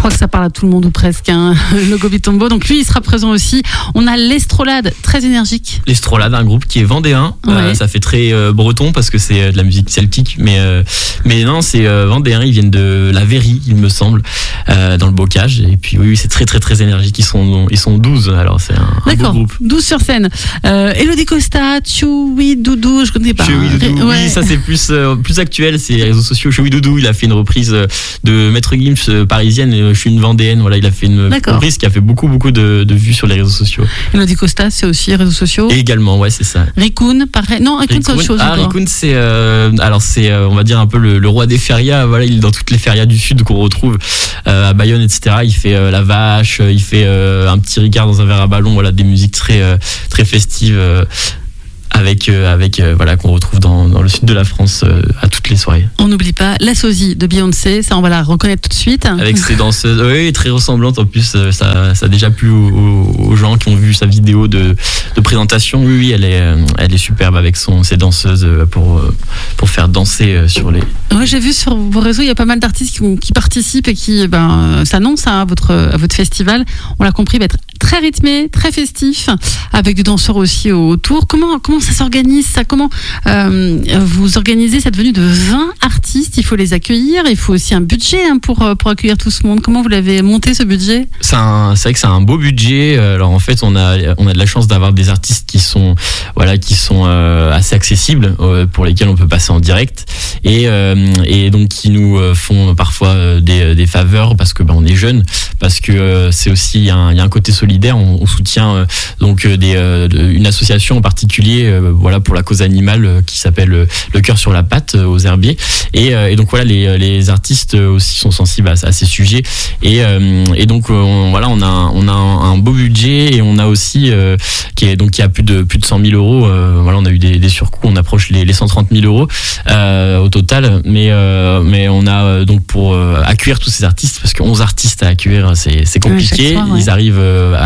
crois que ça parle à tout le monde ou presque, hein, Logo Bitombo. Donc lui, il sera présent aussi. On a l'Estrolade, très énergique. L'Estrolade, un groupe qui est vendéen. Ouais. Ça fait très breton parce que c'est de la musique celtique, mais non, c'est vendéen. Ils viennent de la Véry, il me semble, dans le Bocage. Et puis oui, c'est très très très énergique. Ils sont 12, alors c'est un beau groupe. 12 sur scène. Elodie Costa, Chewy Doudou, je connais pas. Chewy Doudou, ouais. oui, ça c'est plus actuel, c'est les réseaux sociaux. Chewy Doudou, il a fait une reprise de Maître Gims parisienne, et je suis une vendéenne. Voilà, il a fait une reprise qui a fait beaucoup de vues sur les réseaux sociaux. Elodie Costa, c'est aussi réseaux sociaux. Et également, ouais, c'est ça. Rikun, pareil. Non, Rikun, c'est autre chose. Rikun, c'est on va dire un peu le roi des férias. Voilà, il est dans toutes les férias du sud qu'on retrouve à Bayonne, etc. Il fait la vache, il fait un petit Ricard dans un verre à ballon. Voilà, des musiques très très festives. Avec voilà, qu'on retrouve dans le sud de la France à toutes les soirées. On n'oublie pas la sosie de Beyoncé, ça on va la reconnaître tout de suite. Avec ses danseuses, oui, très ressemblantes en plus, ça a déjà plu aux gens qui ont vu sa vidéo de présentation. Oui, elle est superbe avec ses danseuses pour faire danser sur les... Ouais, j'ai vu sur vos réseaux, il y a pas mal d'artistes qui participent et qui s'annoncent à votre festival. On l'a compris, va être très rythmé, très festif, avec des danseurs aussi autour. Comment ça s'organise ça? Comment vous organisez cette venue de 20 artistes? Il faut les accueillir, il faut aussi un budget pour accueillir tout ce monde. Comment vous l'avez monté ce budget? C'est vrai que c'est un beau budget. Alors en fait, on a de la chance d'avoir des artistes qui sont assez accessibles, pour lesquels on peut passer en direct, et donc qui nous font parfois des faveurs parce que on est jeunes, parce que c'est aussi il y a un côté solidaire. On soutient donc une association en particulier, voilà, pour la cause animale, qui s'appelle Le Cœur sur la Patte aux Herbiers, et donc voilà, les artistes aussi sont sensibles à ces sujets, et donc voilà, on a un beau budget, et on a aussi qui a plus de 100 000 euros. Voilà, on a eu des surcoûts, on approche les 130 000 euros au total, mais on a donc pour accueillir tous ces artistes, parce que 11 artistes à accueillir, c'est compliqué. Soir, ouais. Ils arrivent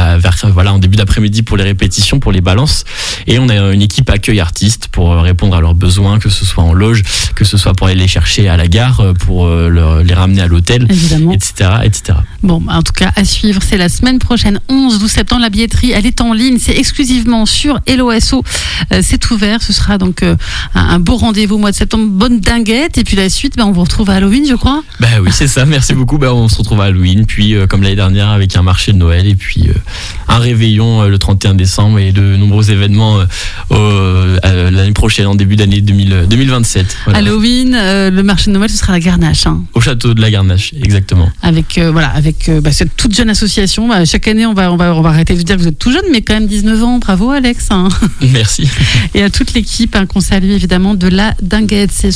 en début d'après-midi pour les répétitions, pour les balances, et on a une équipe accueil artistes pour répondre à leurs besoins, que ce soit en loge, que ce soit pour aller les chercher à la gare, pour les ramener à l'hôtel, évidemment, etc. Bon, en tout cas, à suivre, c'est la semaine prochaine, 11-12 septembre. La billetterie, elle est en ligne, c'est exclusivement sur Hello-Asso. C'est ouvert, ce sera donc un beau rendez-vous au mois de septembre, bonne dinguette, et puis la suite, on vous retrouve à Halloween, je crois. Oui, c'est ça, merci beaucoup. On se retrouve à Halloween, puis comme l'année dernière avec un marché de Noël, et puis un réveillon le 31 décembre, et de nombreux événements l'année prochaine, en début d'année 2027. Voilà. Halloween, le marché de Noël, ce sera à la Garnache. Au château de la Garnache, exactement. Avec cette toute jeune association. Chaque année, on va arrêter de dire que vous êtes tout jeune, mais quand même 19 ans. Bravo, Alex. Merci. Et à toute l'équipe qu'on salue évidemment de la dinguette. C'est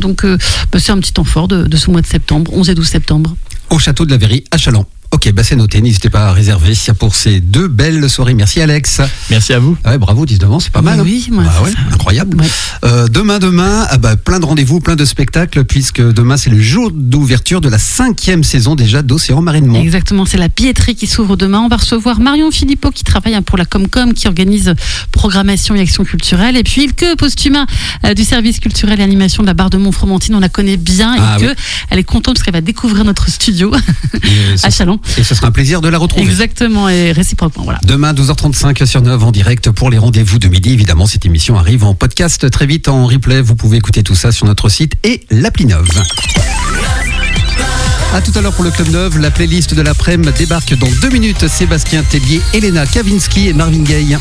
un petit temps fort de ce mois de septembre, 11 et 12 septembre. Au château de la Véry à Châlons. Ok, c'est noté, n'hésitez pas à réserver pour ces 2 belles soirées. Merci Alex. Merci à vous. Ouais, bravo, 19 ans, c'est pas mal. Oui, incroyable. Ouais. Demain, plein de rendez-vous, plein de spectacles, puisque demain c'est le jour d'ouverture de la 5e saison déjà d'Océan Marinement. Exactement, c'est la billetterie qui s'ouvre demain. On va recevoir Marion Philippot qui travaille pour la Comcom, qui organise programmation et action culturelle. Et puis Ilke Postuma du service culturel et animation de la Barre de Montfromentine. On la connaît bien. Ilke, elle est contente parce qu'elle va découvrir notre studio à Châlons. Et ce sera un plaisir de la retrouver. Exactement, et réciproquement. Voilà. Demain, 12h35 sur 9 en direct pour les rendez-vous de midi. Évidemment, cette émission arrive en podcast très vite en replay. Vous pouvez écouter tout ça sur notre site et l'appli Nov. A tout à l'heure pour le Club Nov. La playlist de l'après-midi débarque dans 2 minutes. Sébastien Tellier, Elena Kavinsky et Marvin Gaye.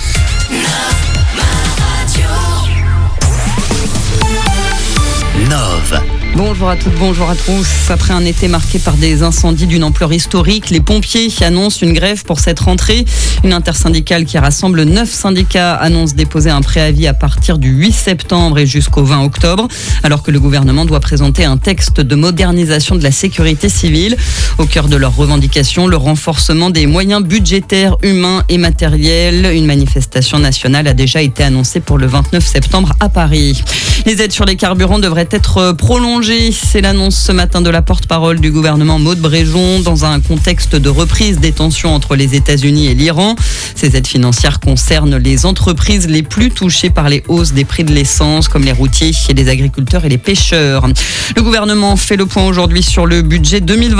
Nov. Bonjour à toutes, bonjour à tous. Après un été marqué par des incendies d'une ampleur historique, les pompiers annoncent une grève pour cette rentrée. Une intersyndicale qui rassemble 9 syndicats annonce déposer un préavis à partir du 8 septembre et jusqu'au 20 octobre, alors que le gouvernement doit présenter un texte de modernisation de la sécurité civile. Au cœur de leurs revendications, le renforcement des moyens budgétaires, humains et matériels. Une manifestation nationale a déjà été annoncée pour le 29 septembre à Paris. Les aides sur les carburants devraient être prolongées. C'est l'annonce ce matin de la porte-parole du gouvernement Maud Bréjon dans un contexte de reprise des tensions entre les États-Unis et l'Iran. Ces aides financières concernent les entreprises les plus touchées par les hausses des prix de l'essence, comme les routiers, les agriculteurs et les pêcheurs. Le gouvernement fait le point aujourd'hui sur le budget 2027.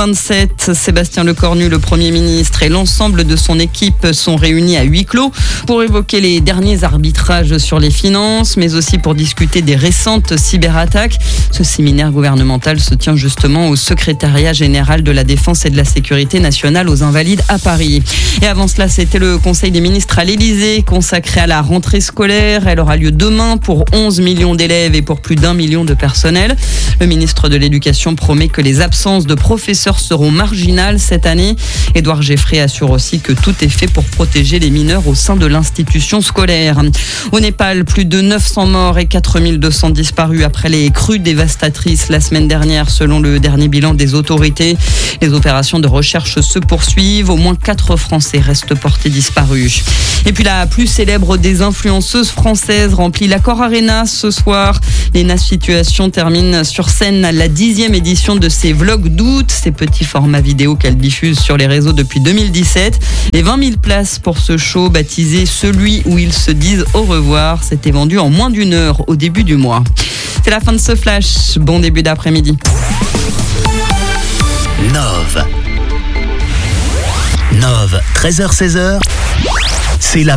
retraite. Sébastien Lecornu, le Premier ministre, et l'ensemble de son équipe sont réunis à huis clos pour évoquer les derniers arbitrages sur les finances, mais aussi pour discuter des récentes cyberattaques. Ce séminaire gouvernemental se tient justement au secrétariat général de la Défense et de la Sécurité nationale aux Invalides à Paris. Et avant cela, c'était le Conseil des ministres à l'Élysée consacré à la rentrée scolaire. Elle aura lieu demain pour 11 millions d'élèves et pour plus d'1 million de personnels. Le ministre de l'Éducation promet que les absences de professeurs seront marginales cette année. Édouard Geffray assure aussi que tout est fait pour protéger les mineurs au sein de l'institution scolaire. Au Népal, plus de 900 morts et 4200 disparus après les crues dévastatrices la semaine dernière, selon le dernier bilan des autorités. Les opérations de recherche se poursuivent. Au moins 4 Français restent portés disparus. Et puis la plus célèbre des influenceuses françaises remplit l'Accor Arena ce soir. Léna Situation termine sur scène la 10e édition de ses vlogs d'août, ces petits formats vidéo qu'elle diffuse sur les réseaux depuis 2017. Et 20 000 places pour ce show baptisé Celui où ils se disent au revoir. C'était vendu en moins d'1 heure au début du mois. C'est la fin de ce flash. Bon début d'après-midi. Nove, 13h-16h, c'est la